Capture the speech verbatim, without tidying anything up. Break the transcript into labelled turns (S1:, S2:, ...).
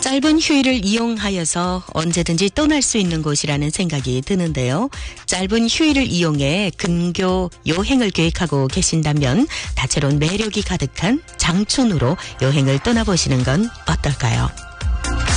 S1: 짧은 휴일을 이용하여서 언제든지 떠날 수 있는 곳이라는 생각이 드는데요. 짧은 휴일을 이용해 근교 여행을 계획하고 계신다면 다채로운 매력이 가득한 장촌으로 여행을 떠나보시는 건 어떨까요?